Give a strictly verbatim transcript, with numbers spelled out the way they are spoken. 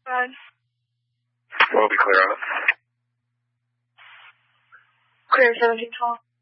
Good. We'll be clear on it. Clear seventeen twelve.